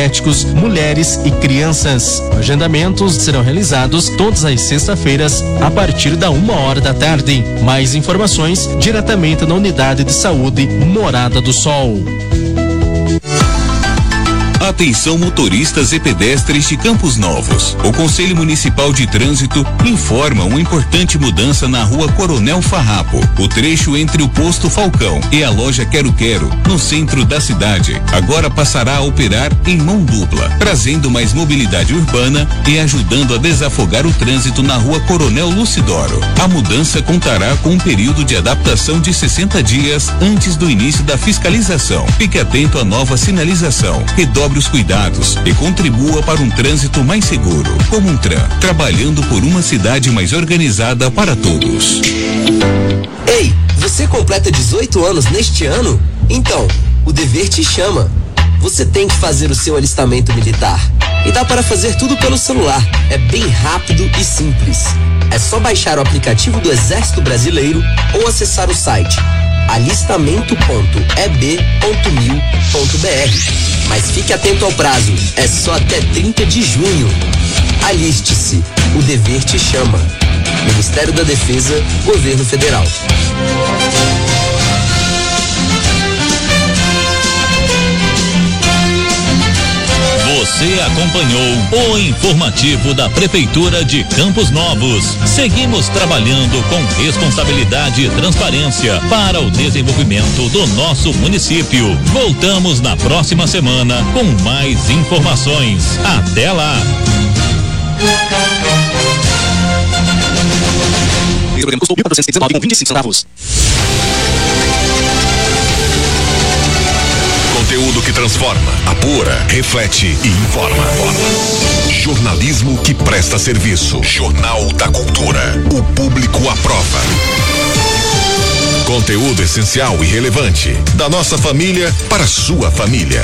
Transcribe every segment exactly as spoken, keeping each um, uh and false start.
diabéticos, mulheres e crianças. Agendamentos serão realizados todas as sextas-feiras a partir da uma hora da tarde. Mais informações diretamente na Unidade de Saúde Morada do Sol. Atenção motoristas e pedestres de Campos Novos. O Conselho Municipal de Trânsito informa uma importante mudança na rua Coronel Farrapo. O trecho entre o posto Falcão e a loja Quero Quero, no centro da cidade, agora passará a operar em mão dupla, trazendo mais mobilidade urbana e ajudando a desafogar o trânsito na rua Coronel Lucidoro. A mudança contará com um período de adaptação de sessenta dias antes do início da fiscalização. Fique atento à nova sinalização. Redobre os cuidados e contribua para um trânsito mais seguro. Comuntran, trabalhando por uma cidade mais organizada para todos. Ei, você completa dezoito anos neste ano? Então, o dever te chama. Você tem que fazer o seu alistamento militar. E dá para fazer tudo pelo celular. É bem rápido e simples. É só baixar o aplicativo do Exército Brasileiro ou acessar o site alistamento ponto e b ponto mil ponto b r. Mas fique atento ao prazo, é só até trinta de junho. Aliste-se, o dever te chama. Ministério da Defesa, Governo Federal. Você acompanhou o informativo da Prefeitura de Campos Novos. Seguimos trabalhando com responsabilidade e transparência para o desenvolvimento do nosso município. Voltamos na próxima semana com mais informações. Até lá! Conteúdo que transforma, apura, reflete e informa. Jornalismo que presta serviço. Jornal da Cultura. O público aprova. Conteúdo essencial e relevante. Da nossa família para a sua família.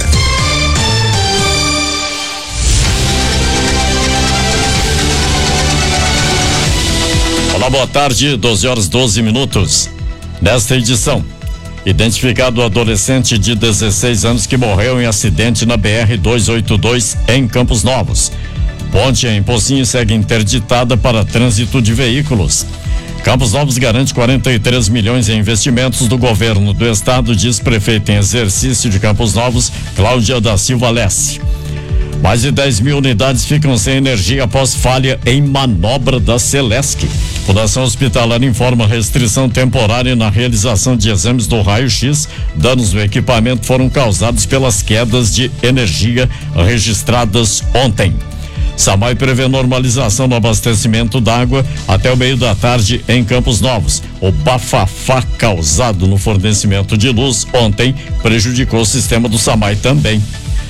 Olá, boa tarde, doze horas doze minutos. Nesta edição, identificado o adolescente de dezesseis anos que morreu em acidente na B R duzentos e oitenta e dois em Campos Novos. Ponte em Pocinho segue interditada para trânsito de veículos. Campos Novos garante quarenta e três milhões em investimentos do governo do estado, diz prefeito em exercício de Campos Novos, Cláudia da Silva Lesse. Mais de dez mil unidades ficam sem energia após falha em manobra da Celesc. Fundação Hospitalar informa restrição temporária na realização de exames do raio-x. Danos no equipamento foram causados pelas quedas de energia registradas ontem. SAMAI prevê normalização no abastecimento d'água até o meio da tarde em Campos Novos. O bafafá causado no fornecimento de luz ontem prejudicou o sistema do SAMAI também.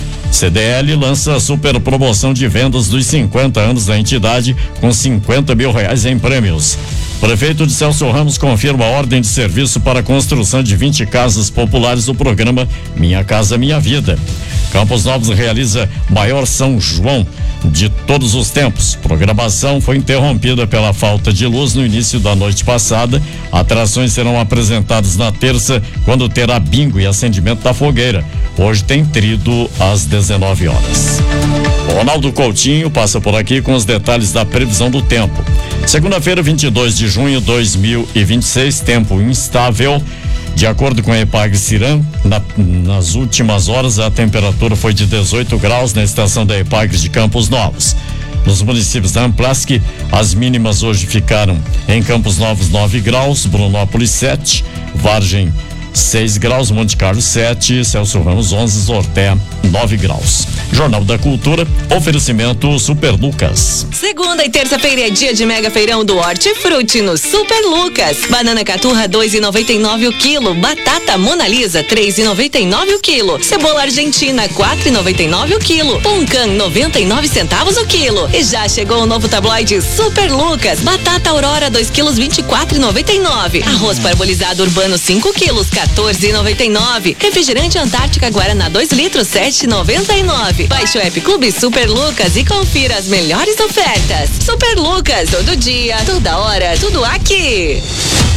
C D L lança a super promoção de vendas dos cinquenta anos da entidade com cinquenta mil reais em prêmios. Prefeito de Celso Ramos confirma a ordem de serviço para a construção de vinte casas populares do programa Minha Casa Minha Vida. Campos Novos realiza maior São João de todos os tempos. Programação foi interrompida pela falta de luz no início da noite passada. Atrações serão apresentadas na terça, quando terá bingo e acendimento da fogueira. Hoje tem trido às dezenove horas. Ronaldo Coutinho passa por aqui com os detalhes da previsão do tempo. Segunda-feira, vinte e dois de junho de dois mil e vinte e seis, tempo instável. De acordo com a Epagre-Ciran, na, nas últimas horas a temperatura foi de dezoito graus na estação da Epagre de Campos Novos. Nos municípios da Amplask, as mínimas hoje ficaram em Campos Novos nove graus, Brunópolis sete, Vargem seis graus, Monte Carlo sete, Celso Ramos onze, Zorté nove graus. Jornal da Cultura, oferecimento Super Lucas. Segunda e terça-feira é dia de mega feirão do Hortifruti no Super Lucas. Banana caturra dois e noventa e nove o quilo, batata Mona Lisa três e noventa e nove o quilo, cebola argentina quatro e noventa e nove o quilo, puncan noventa e nove centavos o quilo. E já chegou o novo tabloide Super Lucas, batata Aurora dois quilos vinte e quatro e noventa e nove, arroz parbolizado urbano cinco quilos quatorze e noventa e nove, refrigerante Antártica Guaraná dois litros sete e noventa e nove. Baixe o app Clube Super Lucas e confira as melhores ofertas. Super Lucas, todo dia, toda hora, tudo aqui.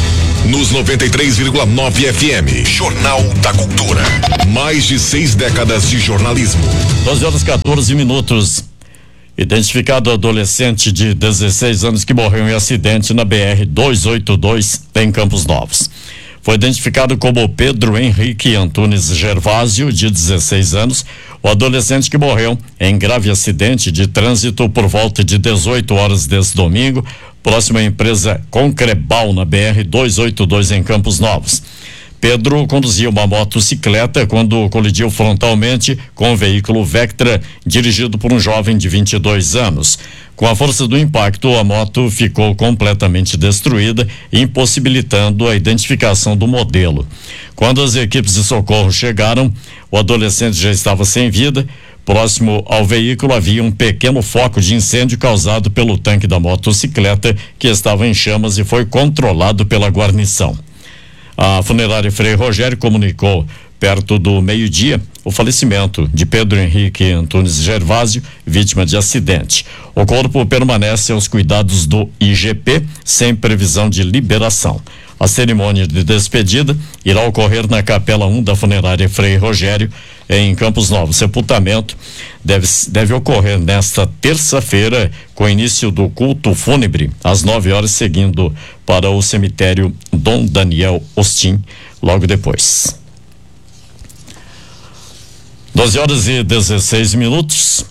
nos noventa e três vírgula nove F M. Jornal da Cultura. Mais de seis décadas de jornalismo. doze horas e quatorze minutos. Identificado adolescente de dezesseis anos que morreu em acidente na B R duzentos e oitenta e dois em Campos Novos. Foi identificado como Pedro Henrique Antunes Gervásio, de dezesseis anos, o adolescente que morreu em grave acidente de trânsito por volta de dezoito horas desse domingo, próximo à empresa Concrebal, na B R duzentos e oitenta e dois em Campos Novos. Pedro conduzia uma motocicleta quando colidiu frontalmente com o veículo Vectra, dirigido por um jovem de vinte e dois anos. Com a força do impacto, a moto ficou completamente destruída, impossibilitando a identificação do modelo. Quando as equipes de socorro chegaram, o adolescente já estava sem vida. Próximo ao veículo havia um pequeno foco de incêndio causado pelo tanque da motocicleta, que estava em chamas e foi controlado pela guarnição. A funerária Frei Rogério comunicou, perto do meio-dia, o falecimento de Pedro Henrique Antunes Gervásio, vítima de acidente. O corpo permanece aos cuidados do I G P, sem previsão de liberação. A cerimônia de despedida irá ocorrer na Capela um da funerária Frei Rogério, em Campos Novos. Sepultamento deve, deve ocorrer nesta terça-feira, com início do culto fúnebre, às nove horas, seguindo para o cemitério Dom Daniel Ostin, logo depois. doze horas e dezesseis minutos.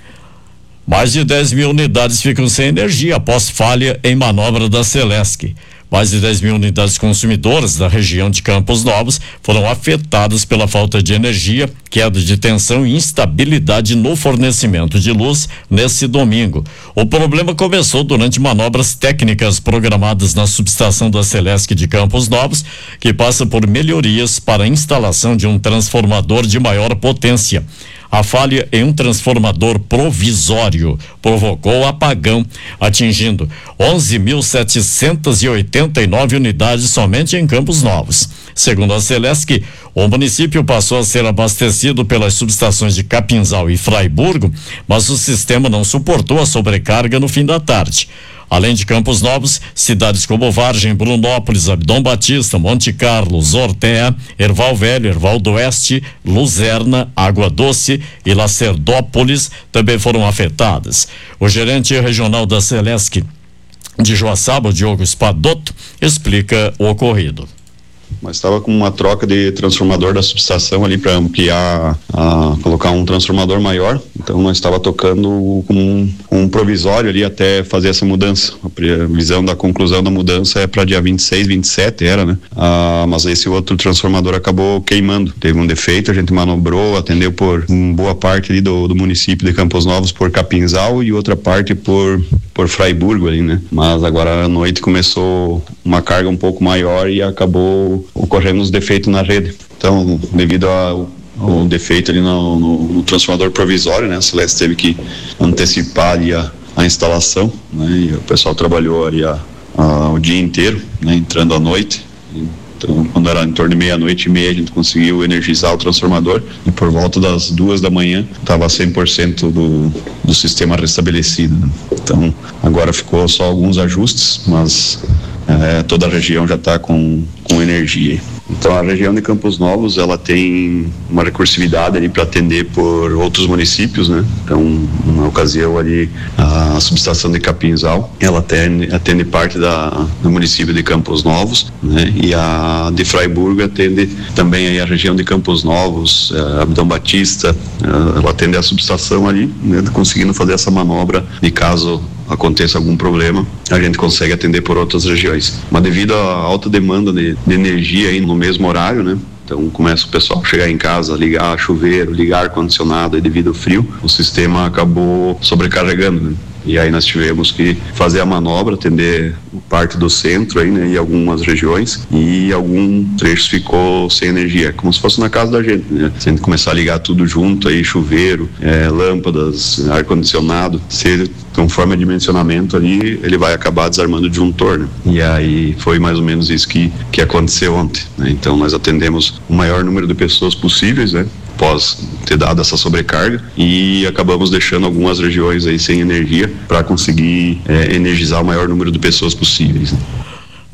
Mais de dez mil unidades ficam sem energia após falha em manobra da Celesc. Mais de dez mil unidades consumidoras da região de Campos Novos foram afetadas pela falta de energia, queda de tensão e instabilidade no fornecimento de luz nesse domingo. O problema começou durante manobras técnicas programadas na subestação da Celesc de Campos Novos, que passa por melhorias para a instalação de um transformador de maior potência. A falha em um transformador provisório provocou apagão, atingindo onze mil setecentas e oitenta e nove unidades somente em Campos Novos. Segundo a Celesc, o município passou a ser abastecido pelas subestações de Capinzal e Fraiburgo, mas o sistema não suportou a sobrecarga no fim da tarde. Além de Campos Novos, cidades como Vargem, Brunópolis, Abdom Batista, Monte Carlo, Ortea, Erval Velho, Erval do Oeste, Luzerna, Água Doce e Lacerdópolis também foram afetadas. O gerente regional da Celesc de Joaçaba, Diogo Spadotto, explica o ocorrido. Mas estava com uma troca de transformador da subestação ali para ampliar, a, colocar um transformador maior. Então nós estava tocando com um, um provisório ali até fazer essa mudança. A previsão da conclusão da mudança é para dia vinte e seis, vinte e sete era, né? Ah, mas esse outro transformador acabou queimando. Teve um defeito, a gente manobrou, atendeu por um, boa parte ali do, do município de Campos Novos por Capinzal e outra parte por, por Fraiburgo ali, né? Mas agora à noite começou uma carga um pouco maior e acabou ocorrendo os defeitos na rede. Então, devido ao, ao defeito ali no, no, no transformador provisório, né, a Celeste teve que antecipar ali a, a instalação, né, e o pessoal trabalhou ali a, a, o dia inteiro, né, entrando à noite. Então, quando era em torno de meia-noite e meia, a gente conseguiu energizar o transformador e por volta das duas da manhã estava cem por cento do, do sistema restabelecido, né? Então, agora ficou só alguns ajustes, mas é, toda a região já está com, com energia. Então, a região de Campos Novos, ela tem uma recursividade ali para atender por outros municípios, né? Então, na ocasião ali, a subestação de Capinzal, ela atende, atende parte da, do município de Campos Novos, né? E a de Fraiburgo atende também aí a região de Campos Novos, é, Abdom Batista, é, ela atende a subestação ali, né? Conseguindo fazer essa manobra de caso aconteça algum problema, a gente consegue atender por outras regiões. Mas devido à alta demanda de, de energia aí no mesmo horário, né? Então começa o pessoal a chegar em casa, ligar chuveiro, ligar ar-condicionado, e devido ao frio, o sistema acabou sobrecarregando, né? E aí nós tivemos que fazer a manobra, atender parte do centro aí, né, e algumas regiões, e algum trecho ficou sem energia, como se fosse na casa da gente, né? Se a gente começar a ligar tudo junto aí, chuveiro, é, lâmpadas, ar-condicionado, se conforme o dimensionamento ali, ele vai acabar desarmando o disjuntor, né? E aí foi mais ou menos isso que, que aconteceu ontem, né? Então nós atendemos o maior número de pessoas possíveis, né? Após ter dado essa sobrecarga, e acabamos deixando algumas regiões aí sem energia para conseguir é, energizar o maior número de pessoas possíveis, né?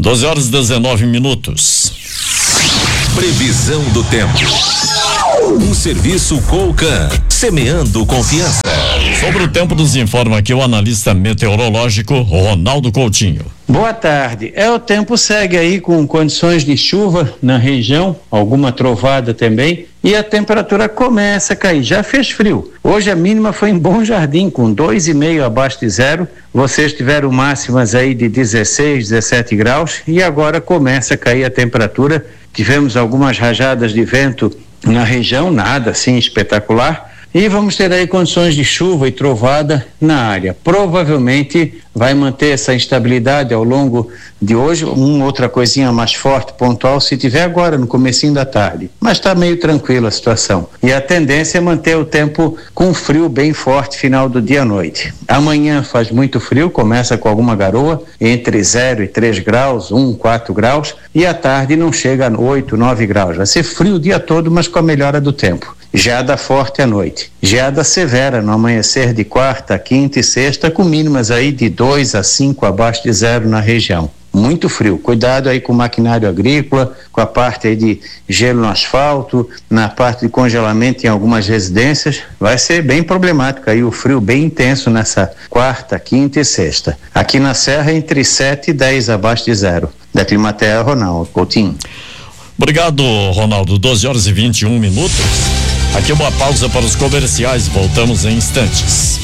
doze horas e dezenove minutos. Previsão do tempo. Um serviço Colcan, semeando confiança. Sobre o tempo nos informa aqui o analista meteorológico Ronaldo Coutinho. Boa tarde. É, o tempo segue aí com condições de chuva na região, alguma trovada também, e a temperatura começa a cair. Já fez frio. Hoje a mínima foi em Bom Jardim, com dois e meio abaixo de zero. Vocês tiveram máximas aí de dezesseis, dezessete graus, e agora começa a cair a temperatura. Tivemos algumas rajadas de vento na região, nada assim espetacular, e vamos ter aí condições de chuva e trovada na área. Provavelmente vai manter essa instabilidade ao longo de hoje, uma outra coisinha mais forte, pontual, se tiver agora no comecinho da tarde, mas está meio tranquila a situação, e a tendência é manter o tempo com frio bem forte final do dia à noite. Amanhã faz muito frio, começa com alguma garoa, entre zero e três graus, um, quatro graus, e à tarde não chega a oito, nove graus, vai ser frio o dia todo, mas com a melhora do tempo. Geada forte à noite, geada severa no amanhecer de quarta, quinta e sexta, com mínimas aí de dois a cinco abaixo de zero na região. Muito frio, cuidado aí com o maquinário agrícola, com a parte aí de gelo no asfalto, na parte de congelamento em algumas residências, vai ser bem problemático aí o frio bem intenso nessa quarta, quinta e sexta. Aqui na Serra entre sete e dez abaixo de zero. Da Climaterra, Ronaldo Coutinho. Obrigado, Ronaldo. doze horas e vinte e um minutos. Aqui uma pausa para os comerciais, voltamos em instantes.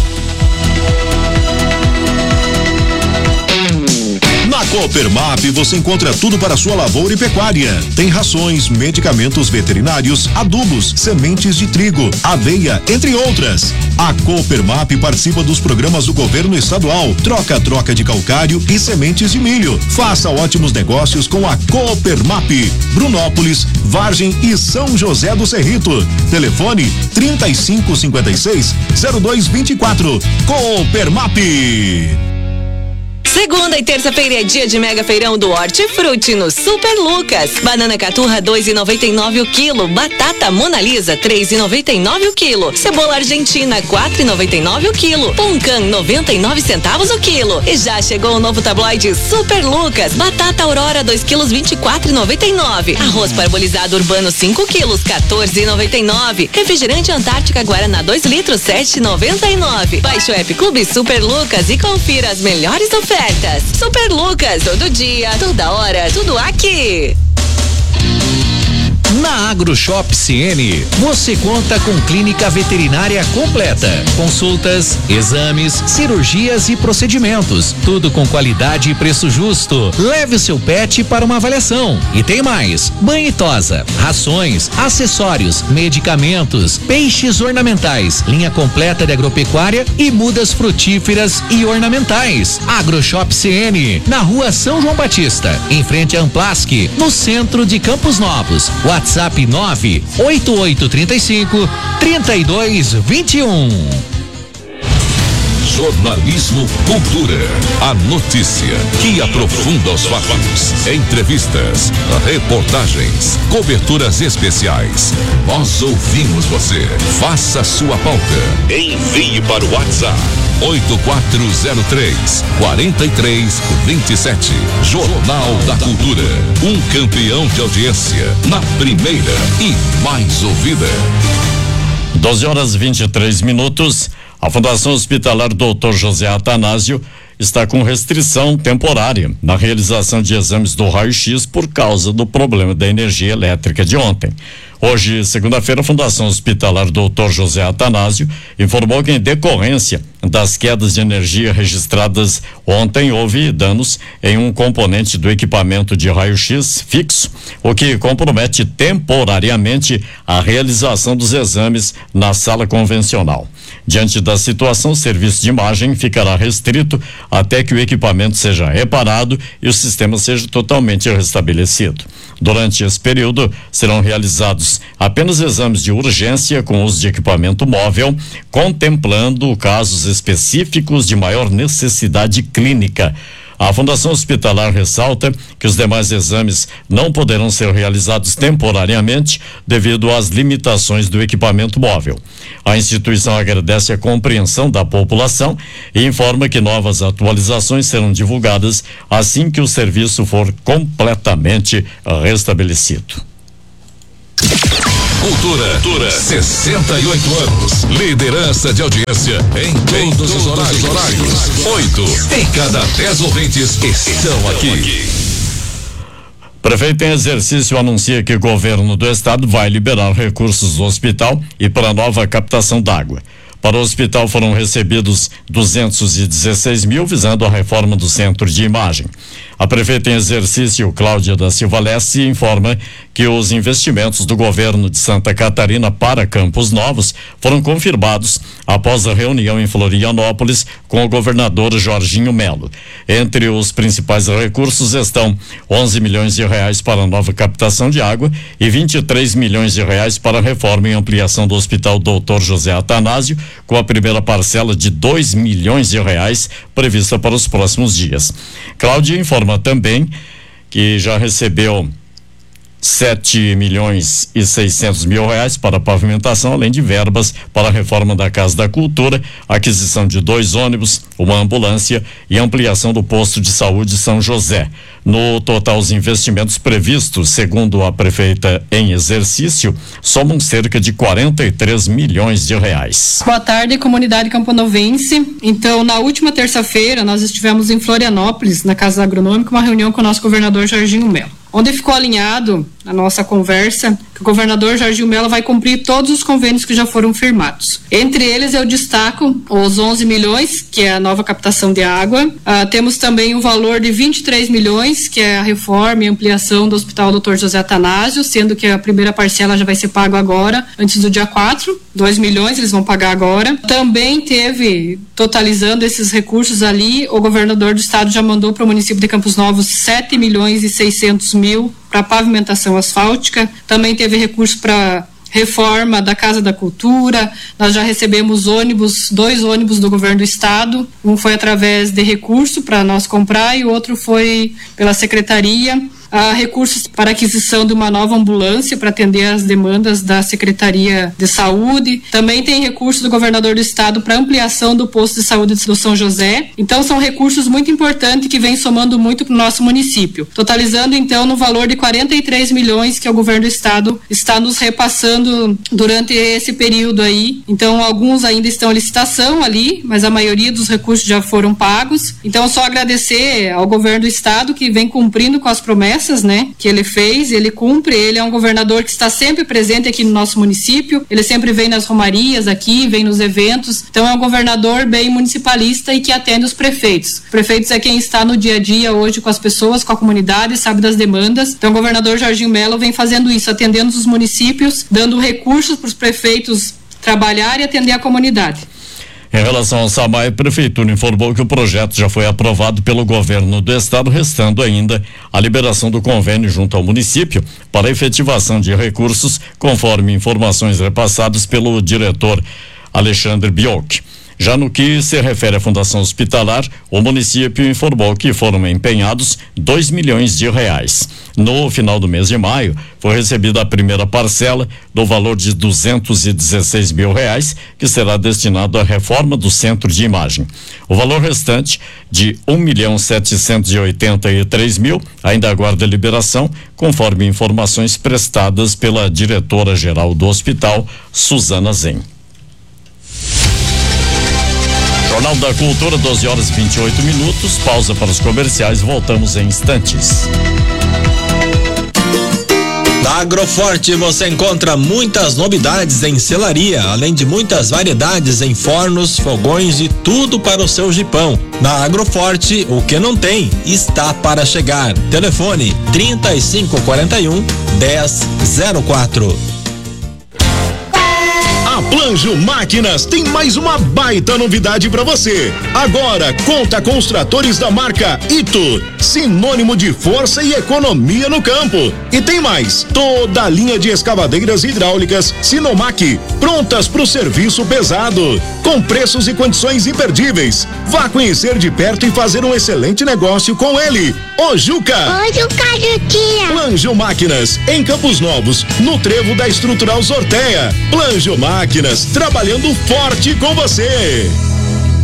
Na Coopermap você encontra tudo para sua lavoura e pecuária. Tem rações, medicamentos veterinários, adubos, sementes de trigo, aveia, entre outras. A Coopermap participa dos programas do governo estadual, troca-troca de calcário e sementes de milho. Faça ótimos negócios com a Coopermap. Brunópolis, Vargem e São José do Cerrito. Telefone trinta e cinco, cinquenta e seis, zero dois vinte e quatro. Coopermap. Segunda e terça-feira é dia de mega feirão do Hortifruti no Super Lucas. Banana caturra dois e noventa e nove o quilo, batata Mona Lisa três e noventa e nove o quilo, cebola argentina quatro e noventa e nove o quilo, puncan noventa e nove centavos o quilo. E já chegou o novo tabloide Super Lucas, batata Aurora dois quilos vinte e quatro e noventa e nove, arroz parbolizado urbano cinco quilos quatorze e noventa e nove, refrigerante Antártica Guaraná dois litros sete e noventa e nove. Baixe o app Clube Super Lucas e confira as melhores ofertas. Super Lucas, todo dia, toda hora, tudo aqui. Na AgroShop C N, você conta com clínica veterinária completa, consultas, exames, cirurgias e procedimentos, tudo com qualidade e preço justo. Leve o seu pet para uma avaliação. E tem mais: banho e tosa, rações, acessórios, medicamentos, peixes ornamentais, linha completa de agropecuária e mudas frutíferas e ornamentais. AgroShop C N, na rua São João Batista, em frente a Amplasc, no centro de Campos Novos. WhatsApp nove oito oito três cinco, três dois dois um. Jornalismo Cultura. A notícia que aprofunda os fatos. Entrevistas, reportagens, coberturas especiais. Nós ouvimos você. Faça sua pauta. Envie para o WhatsApp oito quatro zero três, quatro três dois sete. Jornal da Cultura. Um campeão de audiência na primeira e mais ouvida. doze horas e vinte e três minutos. A Fundação Hospitalar doutor José Atanásio está com restrição temporária na realização de exames do raio-x por causa do problema da energia elétrica de ontem. Hoje, segunda-feira, a Fundação Hospitalar doutor José Atanásio informou que, em decorrência das quedas de energia registradas ontem, houve danos em um componente do equipamento de raio-x fixo, o que compromete temporariamente a realização dos exames na sala convencional. Diante da situação, o serviço de imagem ficará restrito até que o equipamento seja reparado e o sistema seja totalmente restabelecido. Durante esse período, serão realizados apenas exames de urgência com uso de equipamento móvel, contemplando casos específicos de maior necessidade clínica. A Fundação Hospitalar ressalta que os demais exames não poderão ser realizados temporariamente devido às limitações do equipamento móvel. A instituição agradece a compreensão da população e informa que novas atualizações serão divulgadas assim que o serviço for completamente restabelecido. Cultura, Cultura, sessenta e oito anos. Liderança de audiência em todos, em todos os horários. horários. Oito em cada dez ouvintes estão aqui. Prefeito em exercício anuncia que o governo do estado vai liberar recursos do hospital e para nova captação d'água. Para o hospital foram recebidos duzentos e dezesseis mil visando a reforma do centro de imagem. A prefeita em exercício, Cláudia da Silva Lesse, informa que os investimentos do governo de Santa Catarina para Campos Novos foram confirmados após a reunião em Florianópolis com o governador Jorginho Melo. Entre os principais recursos estão onze milhões de reais para a nova captação de água e vinte e três milhões de reais para a reforma e ampliação do Hospital doutor José Atanásio, com a primeira parcela de dois milhões de reais prevista para os próximos dias. Cláudia informa também que já recebeu sete milhões e seiscentos mil reais para pavimentação, além de verbas para a reforma da Casa da Cultura, aquisição de dois ônibus, uma ambulância e ampliação do posto de saúde São José. No total, os investimentos previstos, segundo a prefeita em exercício, somam cerca de quarenta e três milhões de reais. Boa tarde, comunidade camponovense. Então, na última terça-feira, nós estivemos em Florianópolis, na Casa Agronômica, uma reunião com o nosso governador Jorginho Melo, onde ficou alinhado na nossa conversa que o governador Jorginho Melo vai cumprir todos os convênios que já foram firmados. Entre eles eu destaco os onze milhões, que é a nova captação de água. Ah, temos também o valor de vinte e três milhões, que é a reforma e ampliação do Hospital doutor José Atanásio, sendo que a primeira parcela já vai ser paga agora, antes do dia quatro, dois milhões eles vão pagar agora. Também teve, totalizando esses recursos ali, o governador do estado já mandou para o município de Campos Novos sete milhões e seiscentos mil para pavimentação asfáltica. Também teve recurso para reforma da Casa da Cultura. Nós já recebemos ônibus, dois ônibus do governo do estado. Um foi através de recurso para nós comprar e o outro foi pela secretaria. Há recursos para aquisição de uma nova ambulância para atender as demandas da Secretaria de Saúde. Também tem recurso do governador do estado para ampliação do posto de saúde do São José. Então são recursos muito importantes que vêm somando muito para o nosso município, totalizando então no valor de quarenta e três milhões que o governo do estado está nos repassando durante esse período aí. Então alguns ainda estão em licitação ali, mas a maioria dos recursos já foram pagos. Então só agradecer ao governo do estado que vem cumprindo com as promessas, né, que ele fez, ele cumpre. Ele é um governador que está sempre presente aqui no nosso município, ele sempre vem nas romarias aqui, vem nos eventos. Então é um governador bem municipalista e que atende os prefeitos. Os prefeitos é quem está no dia a dia hoje com as pessoas, com a comunidade, sabe das demandas. Então o governador Jorginho Melo vem fazendo isso, atendendo os municípios, dando recursos para os prefeitos trabalhar e atender a comunidade. Em relação ao SAMAI, a Prefeitura informou que o projeto já foi aprovado pelo governo do estado, restando ainda a liberação do convênio junto ao município para a efetivação de recursos, conforme informações repassadas pelo diretor Alexandre Biolk. Já no que se refere à Fundação Hospitalar, o município informou que foram empenhados dois milhões de reais. No final do mês de maio, foi recebida a primeira parcela do valor de duzentos e dezesseis mil reais, que será destinado à reforma do centro de imagem. O valor restante, de um milhão setecentos e oitenta e três mil, ainda aguarda liberação, conforme informações prestadas pela diretora-geral do hospital, Suzana Zen. Jornal da Cultura, doze horas e vinte e oito minutos. Pausa para os comerciais. Voltamos em instantes. Na Agroforte você encontra muitas novidades em selaria, além de muitas variedades em fornos, fogões e tudo para o seu jipão. Na Agroforte, o que não tem está para chegar. Telefone trinta e cinco quarenta e um, dez zero quatro. A Planjo Máquinas tem mais uma baita novidade para você. Agora conta com os tratores da marca Ito, sinônimo de força e economia no campo. E tem mais, toda a linha de escavadeiras hidráulicas Sinomac, prontas para o serviço pesado, com preços e condições imperdíveis. Vá conhecer de perto e fazer um excelente negócio com ele. Ô Juca! Ô Juca, Juquinha! Planjo Máquinas, em Campos Novos, no trevo da Estrutural Sorteia. Planjo Máquinas, trabalhando forte com você.